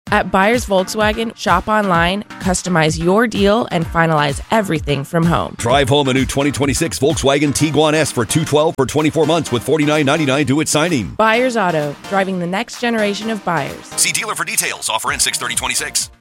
At Buyers Volkswagen, shop online, customize your deal, and finalize everything from home. Drive home a new 2026 Volkswagen Tiguan S for $212 for 24 months with $49.99 due at signing. Buyers Auto, driving the next generation of buyers. See dealer for details. Offer in 6/30/26.